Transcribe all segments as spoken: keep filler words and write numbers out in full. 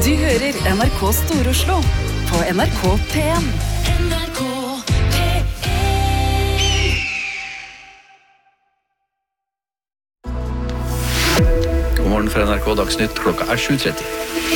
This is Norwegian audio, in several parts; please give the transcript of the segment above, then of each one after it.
Du hører N R K Stor-Oslo på N R K P en. N R K P en. God morgen fra N R K Dagsnytt, klokka er sju tretti.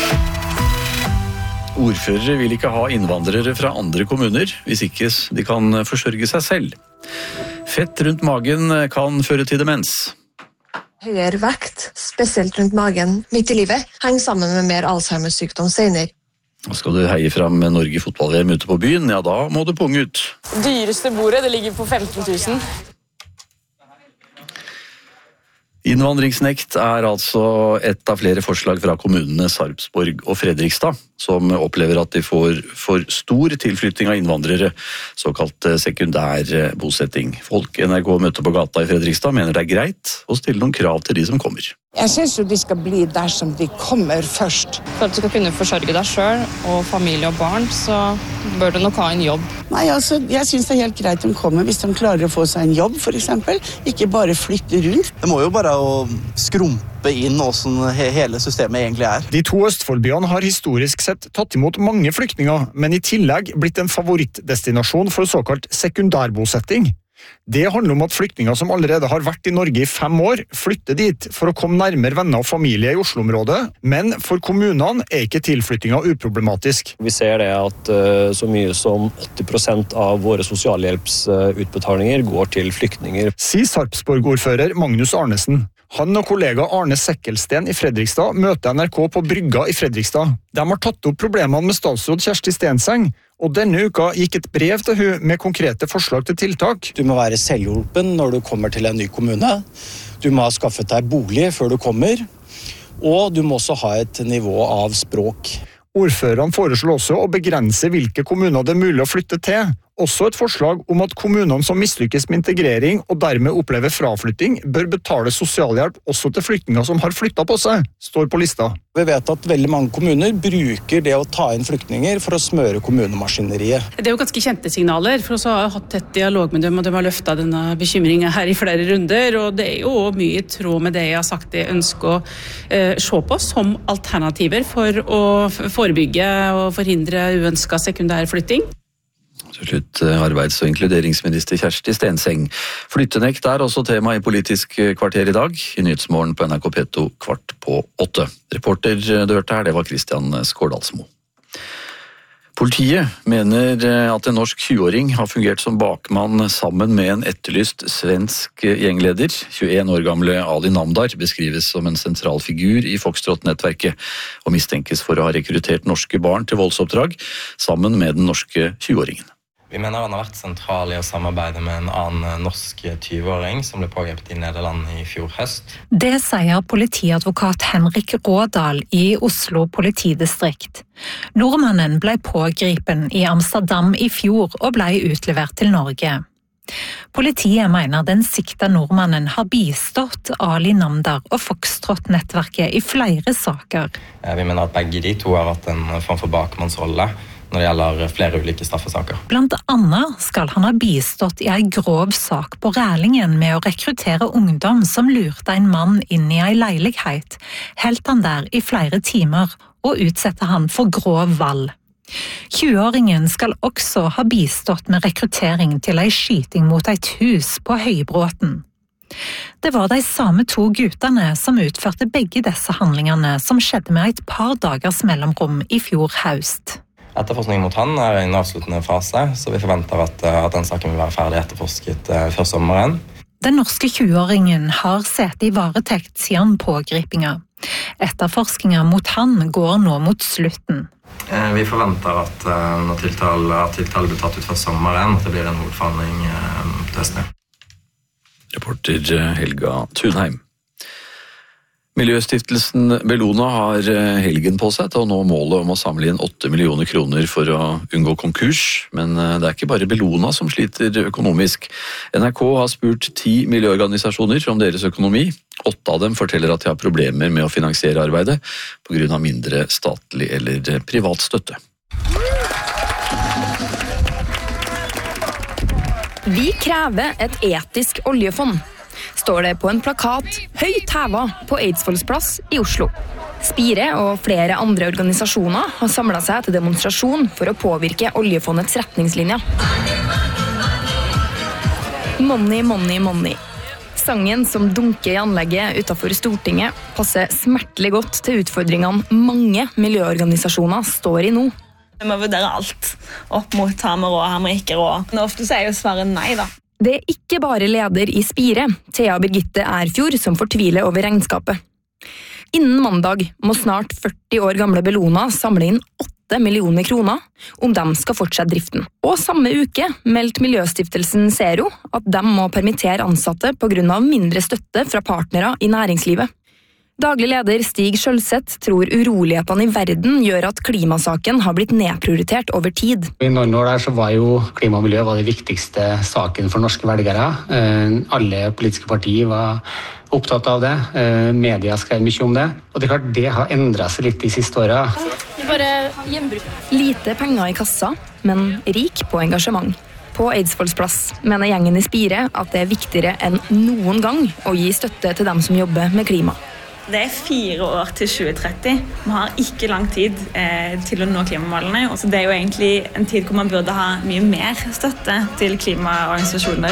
Ordførere vil ikke ha innvandrere fra andre kommuner, hvis ikke de kan forsørge seg selv. Fett rundt magen kan føre til demens. Høyere vekt, spesielt rundt magen, midt i livet, henger sammen med mer Alzheimers sykdom senere. Skal du heie fram Norge fotball-V M ute på byen, ja da må du punge ut. Dyreste bordet, det ligger på femten tusen. Innvandringsnekt er altså et av flere forslag fra kommunene Sarpsborg og Fredrikstad, som opplever at de får for stor tilflytting av innvandrere, såkalt sekundær bosetting. Folk N R K møter på gata i Fredrikstad mener det er greit å stille noen krav til de som kommer. Jeg synes jo de skal bli der som de kommer først. For at du skal kunne forsørge deg selv og familie og barn, så bør du nok ha en jobb. Nei, altså, jeg synes det er helt greit de kommer hvis de klarer å få seg en jobb, for eksempel. Ikke bare flytte rundt. Det må jo bare å skrumpe inn hvordan hele systemet egentlig er. De to Østfoldbyene har historisk sett tatt imot mange flyktninger, men i tillegg blitt en favorittdestinasjon for såkalt sekundærbosetting. Det handler om at flyktninger som allerede har vært i Norge i fem år, flytter dit for å komme nærmere venner og familie i Oslo-området, men for kommunene er ikke tilflyttinga uproblematisk. Vi ser det at uh, så mye som åtti prosent av våre sosialhjelpsutbetalinger går til flyktninger. Sier Sarpsborg-ordfører Magnus Arnesen. Han og kollega Arne Sekkelsten i Fredrikstad møter N R K på Brygga i Fredrikstad. De har tatt opp problemene med statsråd Kjersti Stenseng, og denne uka gikk et brev til hun med konkrete forslag til tiltak. Du må være selvhjulpen når du kommer til en ny kommune. Du må ha skaffet deg bolig før du kommer, og du må også ha et nivå av språk. Ordførerne foreslår også å begrense hvilke kommuner det er mulig å flytte til. Også et forslag om at kommunene som mislykkes med integrering og dermed opplever fraflytting, bør betale sosialhjelp også til flyktninger som har flyttet på seg, står på lista. Vi vet at veldig mange kommuner bruker det å ta inn flyktninger for å smøre kommunemaskineriet. Det er jo ganske kjente signaler, for oss har jeg hatt tett dialog med dem, og de har løftet denne bekymringen her i flere runder, og det er jo mye i tråd med det jeg har sagt jeg ønsker å eh, se på som alternativer for å forebygge og forhindre uønsket sekundærflytting. Til slutt arbeids- og inkluderingsminister Kjersti Stenseng. Flyttenekt er også tema i Politisk kvarter i dag, i Nyhetsmorgen på N R K P to kvart på åtte. Reporter du hørte her, det var Kristian Skårdalsmo. Politiet mener at en norsk tjueåring har fungert som bakmann sammen med en etterlyst svensk gjengleder. tjueen år gamle Ali Namdar beskrives som en sentral figur i Foxtrot-nettverket og mistenkes for å ha rekruttert norske barn til voldsoppdrag sammen med den norske tjueåringen. Vi mener han har vært sentral i å samarbeide med en annen norsk tjueåring som ble pågrepet i Nederland i fjor høst. Det sier politiadvokat Henrik Rådal i Oslo politidistrikt. Nordmannen ble pågripen i Amsterdam i fjor og ble utlevert til Norge. Politiet mener den sikta nordmannen har bistått Ali Namdar og Foxtrot-nettverket i flere saker. Vi mener at begge de to har hatt en form for bakmannsrolle når det gjelder flere ulike straffesaker. Blant annet skal han ha bistått i en grov sak på Rælingen med å rekruttere ungdom som lurte en mann inn i en leilighet, helt han der i flere timer og utsette han for grov vold. tjueåringen skal også ha bistått med rekruttering til en skyting mot et hus på Høybråten. Det var de samme to guttene som utførte begge disse handlingene som skjedde med et par dagers mellomrom i fjor høst. Etterforskningen mot han er i en avsluttende fase, så vi forventer at, at den saken vil være ferdig etterforsket før sommeren. Den norske tjueåringen har sett i varetekt siden pågripinga. Etterforskningen mot han går nå mot slutten. Vi forventer at når tiltale, at tiltale blir tatt ut før sommeren, at det blir en hovedforhandling på høsten. Reporter Helga Thunheim. Miljøstiftelsen Bellona har helgen på seg til å nå målet om å samle inn åtte millioner kroner for å unngå konkurs, men det er ikke bare Bellona som sliter økonomisk. N R K har spurt ti miljøorganisasjoner om deres økonomi. Åtte av dem forteller at de har problemer med å finansiere arbeidet på grunn av mindre statlig eller privat støtte. Vi krever et etisk oljefond. står det på en plakat høyt hevet på Eidsvolls plass i Oslo. Spire og flere andre organisasjoner har samlet seg til demonstrasjon for å påvirke oljefondets retningslinjer. Money, money, money. Sangen som dunker i anlegget utenfor Stortinget passer smertelig godt til utfordringene mange miljøorganisasjoner står i nå. Vi må vurdere alt opp mot har vi råd, har vi ikke råd. Men ofte så er jo svaret nei da. Det er ikke bare leder i Spire, Thea Birgitte Erfjord, som fortviler over regnskapet. Innen mandag må snart førti år gamle Bellona samle inn åtte millioner kroner om de skal fortsette driften. Og samme uke meldte Miljøstiftelsen Zero at de må permittere ansatte på grunn av mindre støtte fra partnere i næringslivet. Daglig leder Stig Skjølseth tror urolighetene i verden gjør at klimasaken har blitt nedprioritert over tid. I noen år der så var jo klima og miljø var det viktigste saken for norske velgere. Alle politiske partier var opptatt av det. Media skrev mye om det. Og det er klart det har endret seg litt de siste årene. Bare gjenbruk. Lite penger i kassa, men rik på engasjement. På Eidsvolls plass mener gjengen i Spire at det er viktigere enn noen gang å gi støtte til dem som jobber med klima. Det er fire år til tjue tretti. Vi har ikke lang tid eh, til å nå klimamålene. Så det er jo egentlig en tid hvor man burde ha mye mer støtte til klimaorganisasjoner.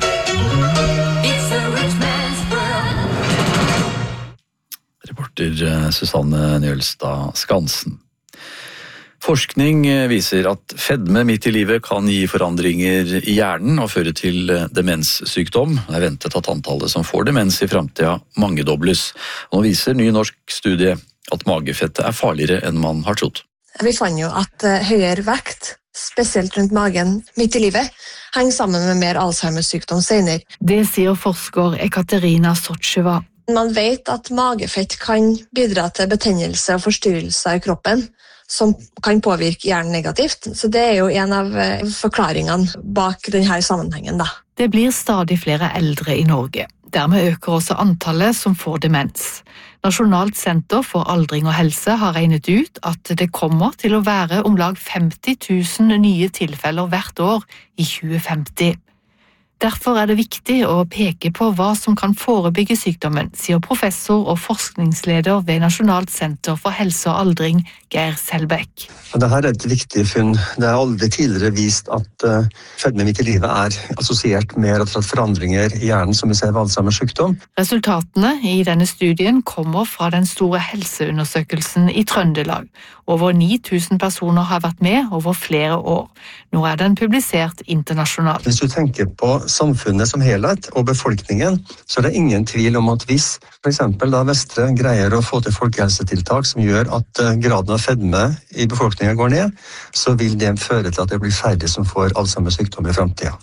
Reporter Susanne Njølstad Skansen. Forskning viser at fedme midt i livet kan gi forandringer i hjernen og føre til demenssykdom. Det er ventet at antallet som får demens i fremtiden mangedobles. Nå viser ny norsk studie at magefettet er farligere enn man har trodd. Vi fant jo at høyere vekt, spesielt rundt magen midt i livet, henger sammen med mer Alzheimer-sykdom senere. Det sier forsker Ekaterina Sotsjeva. Man vet at magefett kan bidra til betennelse og forstyrrelser i kroppen, som kan påvirke hjernen negativt. Så det er jo en av forklaringene bak denne sammenhengen, da. Det blir stadig flere eldre i Norge. Dermed øker også antallet som får demens. Nasjonalt senter for aldring og helse har regnet ut at det kommer til å være om lag femti tusen nye tilfeller hvert år i tjue femti. Derfor er det viktig å peke på hva som kan forebygge sykdommen, sier professor og forskningsleder ved Nasjonalt senter for helse og aldring, Geir Selbekk. Dette er et viktig funn. Det er aldri tidligere vist at uh, fedme midt i livet er assosiert med rett og slett forandringer i hjernen som vi ser ved Alzheimers sykdom. Resultatene i denne studien kommer fra den store helseundersøkelsen i Trøndelag. Over ni tusen personer har vært med over flere år. Nå er den publisert internasjonalt. Hvis du tenker på samfunnet som helhet og befolkningen, så er det ingen tvil om at hvis for eksempel da Vestre greier å få til folkehelsetiltak som gjør at graden av fedme i befolkningen går ned, så vil det føre til at det blir færre som får Alzheimers sykdom i fremtiden.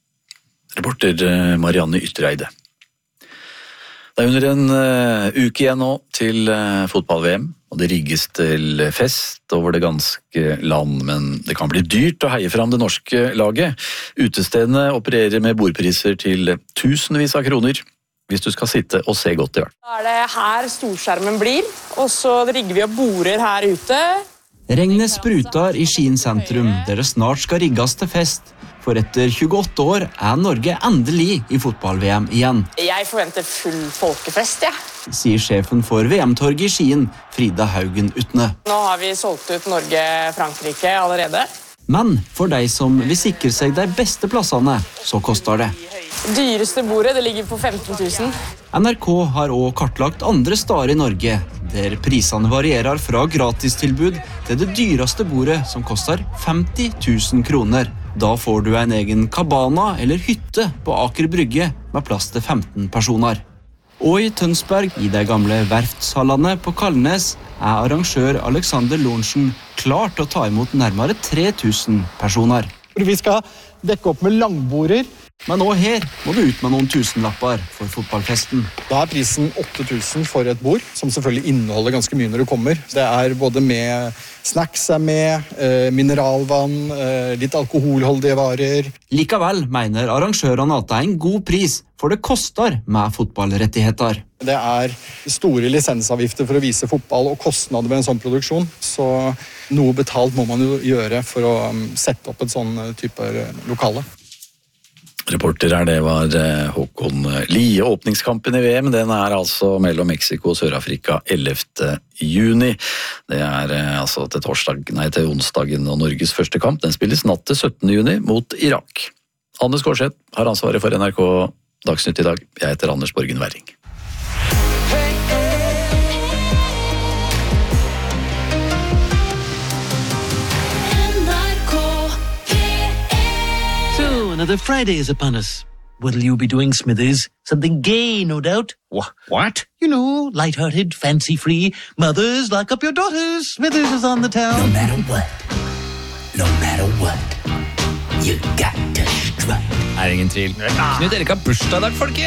Reporter Marianne Yttereide. Det er under en uh, uke igjen nå til uh, fotball-V M, og det rigges til fest over det ganske land, men det kan bli dyrt å heie fram det norske laget. Utestedene opererer med bordpriser til tusenvis av kroner, hvis du skal sitte og se godt i hvert. Da er det her storskjermen blir, og så rigger vi opp border her ute. Regnet sprutar i Skien sentrum, der det snart skal rigges til fest. For etter tjueåtte år er Norge endelig i fotball-V M igjen. Jeg forventer full folkefest, ja. Sier sjefen for V M-torget i Skien, Frida Haugen Utne. Nå har vi solgt ut Norge-Frankrike allerede. Men for de som vil sikre seg de beste plassene, så koster det. Dyreste bordet, det ligger på femten tusen. N R K har også kartlagt andre steder i Norge, der prisene varierer fra gratistilbud til det dyreste bordet som koster femti tusen kroner. Da får du en egen kabana eller hytte på Aker Brygge med plass til femten personer. Og i Tønsberg, i de gamle verftshallene på Kalnes, er arrangør Alexander Lorentzen klar til å ta imot nærmere tre tusen personer. Vi skal dekke opp med langborder. Men også her må du ut med noen tusenlapper for fotballfesten. Da er prisen åtte tusen for et bord, som selvfølgelig inneholder ganske mye når du kommer. Det er både med snacks er med, mineralvann, litt alkoholholdige varer. Likevel mener arrangørene at det er en god pris, for det koster med fotballrettigheter. Det er store lisensavgifter for å vise fotball og kostnader ved en sånn produksjon, så noe betalt må man jo gjøre for å sette opp et sånn type lokale. Reporter her, det var Håkon Lie. Åpningskampen i V M, den er altså mellom Mexico og Sør-Afrika ellevte juni. Det er altså til torsdag, nei, til onsdagen og Norges første kamp. Den spilles natt til syttende juni mot Irak. Anne Skårseth har ansvaret for N R K Dagsnytt i dag. Jeg heter Anders Borgen Werring. Another Friday is upon us. What'll you be doing, Smithers? Something gay, no doubt. Wh- what? You know, light-hearted, fancy-free. Mothers, lock up your daughters. Smithers is on the town. No matter what, no matter what, you got to strut. Er ingen tvil. Knut Erik har bursdag i dag, folkens!